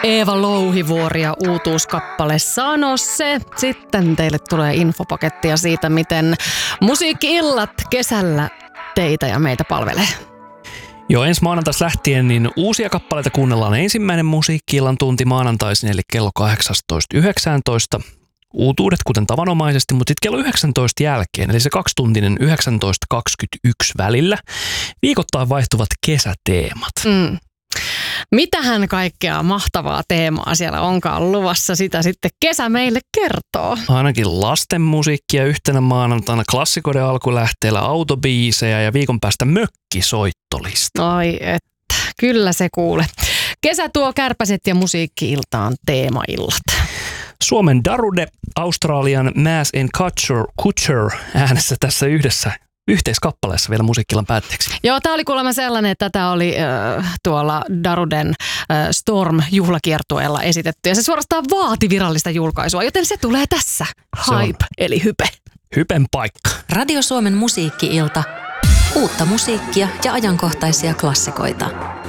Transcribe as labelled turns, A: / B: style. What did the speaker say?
A: Eeva Louhivuori ja uutuuskappale Sano se. Sitten teille tulee infopakettia siitä, miten musiikki-illat kesällä teitä ja meitä palvelee.
B: Joo, ensi maanantaisi lähtien niin uusia kappaleita kuunnellaan ensimmäinen musiikki-illan tunti maanantaisin, eli kello 18.19. Uutuudet kuten tavanomaisesti, mutta sitten kello 19 jälkeen, eli se 2-tuntinen 19.21 välillä, viikoittain vaihtuvat kesäteemat.
A: Mitähän kaikkea mahtavaa teemaa siellä onkaan luvassa, sitä sitten kesä meille kertoo.
B: Ainakin lasten musiikkia yhtenä maanantaina, klassikoiden alkulähteellä, autobiisejä ja viikon päästä mökkisoittolista.
A: Ai että, kyllä se kuule. Kesä tuo kärpäset ja musiikki-iltaan teemaillat.
B: Suomen Darude, Australian Mass and Culture äänessä tässä yhteiskappaleessa vielä musiikkilan päätteeksi.
A: Joo, tämä oli kuulemma sellainen, että tätä oli tuolla Daruden Storm-juhlakiertueella esitetty. Ja se suorastaan vaati virallista julkaisua, joten se tulee tässä. Hype, eli hype.
B: Hypen paikka.
C: Radio Suomen musiikki-ilta. Uutta musiikkia ja ajankohtaisia klassikoita.